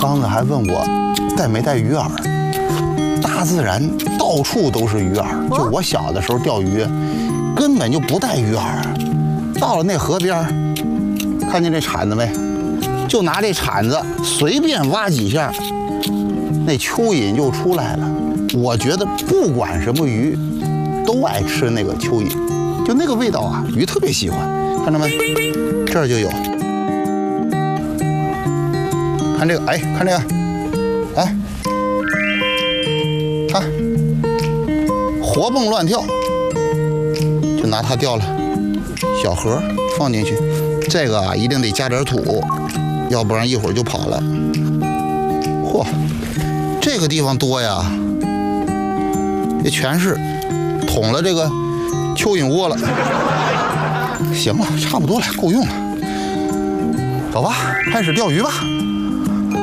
刚才还问我带没带鱼饵，大自然到处都是鱼饵。就我小的时候钓鱼，根本就不带鱼饵。到了那河边，看见这铲子没？就拿这铲子随便挖几下，那蚯蚓就出来了。我觉得不管什么鱼，都爱吃那个蚯蚓，就那个味道啊，鱼特别喜欢。看到没？这儿就有。看这个，哎，看这个，哎，看，活蹦乱跳，就拿它钓了。小盒放进去，这个啊一定得加点土，要不然一会儿就跑了。嚯，这个地方多呀，这全是捅了这个蚯蚓窝了。行了，差不多了，够用了。走吧，开始钓鱼吧。